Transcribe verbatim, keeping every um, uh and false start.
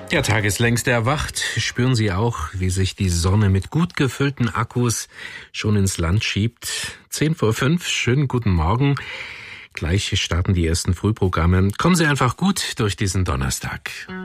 Der Tag ist längst erwacht. Spüren Sie auch, wie sich die Sonne mit gut gefüllten Akkus schon ins Land schiebt? Zehn vor fünf, schönen guten Morgen. Gleich starten die ersten Frühprogramme. Kommen Sie einfach gut durch diesen Donnerstag.